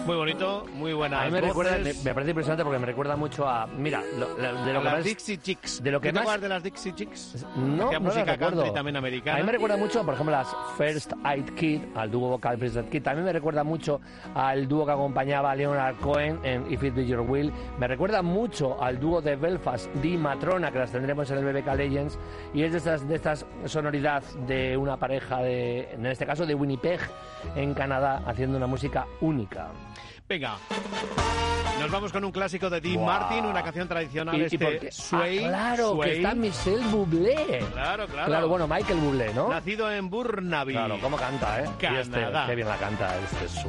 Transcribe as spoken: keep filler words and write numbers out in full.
Muy bonito, muy buena. A mí me recuerda, me, me parece impresionante porque me recuerda mucho a, mira, lo, lo, de lo a que las más, Dixie Chicks. de lo que ¿Te más, acuerdas de las Dixie Chicks? No, Hacía no música las recuerdo. country también americana. A mí me recuerda mucho, por ejemplo, las First Aid Kid, al dúo vocal First Aid Kid. También me recuerda mucho al dúo que acompañaba a Leonard Cohen en If It Be Your Will. Me recuerda mucho al dúo de Belfast, Dee Matrona, que las tendremos en el B B K Legends. Y es de estas, de estas sonoridad de una pareja, de, en este caso de Winnipeg, en Canadá, haciendo una música única. Venga, nos vamos con un clásico de Dean Wow. Martin, una canción tradicional, ¿Y, este y por qué? Sway. Ah, claro, Sway. que está Michel Bublé. Claro, claro. Claro, bueno, Michael Bublé, ¿no? Nacido en Burnaby. Claro, cómo canta, ¿eh? Y este, Canadá. qué bien la canta este